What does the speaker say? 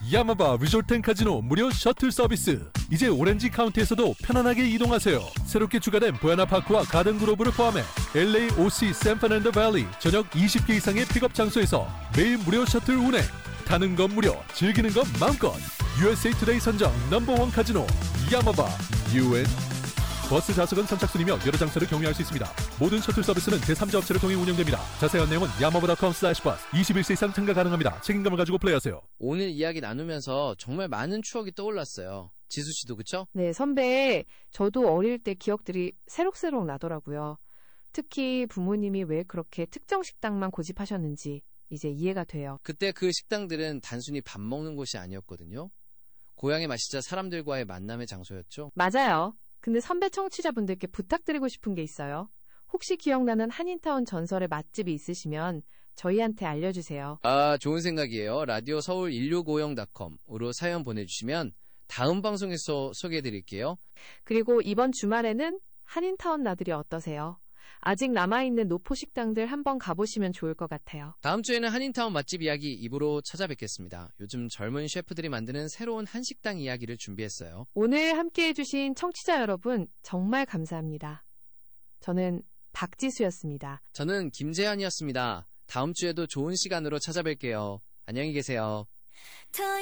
야마바 리조트 앤 카지노 무료 셔틀 서비스. 이제 오렌지 카운티에서도 편안하게 이동하세요. 새롭게 추가된 보야나파크와 가든그로브를 포함해 LA, OC, 샌프란시스코 밸리 전역 20개 이상의 픽업 장소에서 매일 무료 셔틀 운행. 타는 건 무료, 즐기는 건 마음껏. USA 투데이 선정 넘버원 카지노 야마바 UN. 버스 좌석은 선착순이며 여러 장소를 경유할 수 있습니다. 모든 셔틀 서비스는 제3자 업체를 통해 운영됩니다. 자세한 내용은 yamaba.com/bus. 21세 이상 참가 가능합니다. 책임감을 가지고 플레이하세요. 오늘 이야기 나누면서 정말 많은 추억이 떠올랐어요. 지수씨도 그쵸? 네, 선배, 저도 어릴 때 기억들이 새록새록 나더라고요. 특히 부모님이 왜 그렇게 특정 식당만 고집하셨는지 이제 이해가 돼요. 그때 그 식당들은 단순히 밥 먹는 곳이 아니었거든요. 고향의 맛이자 사람들과의 만남의 장소였죠. 맞아요. 근데 선배 청취자분들께 부탁드리고 싶은 게 있어요. 혹시 기억나는 한인타운 전설의 맛집이 있으시면 저희한테 알려주세요. 아, 좋은 생각이에요. 라디오 서울 1650.com으로 사연 보내주시면 다음 방송에서 소개해드릴게요. 그리고 이번 주말에는 한인타운 나들이 어떠세요? 아직 남아있는 노포 식당들 한번 가보시면 좋을 것 같아요. 다음 주에는 한인타운 맛집 이야기 입으로 찾아뵙겠습니다. 요즘 젊은 셰프들이 만드는 새로운 한식당 이야기를 준비했어요. 오늘 함께해주신 청취자 여러분 정말 감사합니다. 저는 박지수였습니다. 저는 김재현이었습니다. 다음 주에도 좋은 시간으로 찾아뵐게요. 안녕히 계세요.